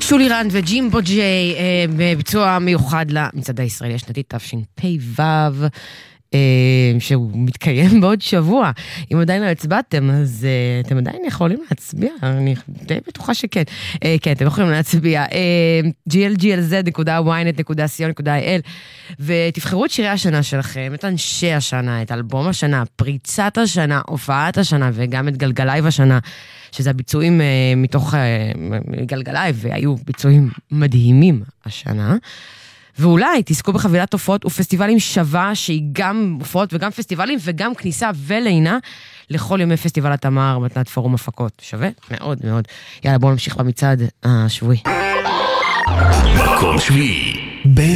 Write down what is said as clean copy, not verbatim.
שולי רנד וג'ימבו ג'יי בביצוע מיוחד למצעד הישראלי השנתי תשפ"ו, שהוא מתקיים בעוד שבוע. אם עדיין לא הצבעתם, אז אתם עדיין יכולים להצביע, אני די בטוחה שכן. כן, אתם יכולים להצביע. glglz.ynet.co.il ותבחרו את שירי השנה שלכם, את אנשי השנה, את אלבום השנה, פריצת השנה, הופעת השנה, וגם את גלגלייב השנה, שזה הביצועים מתוך גלגלייב, והיו ביצועים מדהימים השנה. ואולי תזכו בחבילת הופעות ופסטיבלים שווה, שהיא גם הופעות וגם פסטיבלים וגם כניסה ולינה לכל ימי פסטיבל התמר, מתנת פורום הפקות. שווה? מאוד מאוד. יאללה, בואו נמשיך במצעד השבועי. מקום שביעי.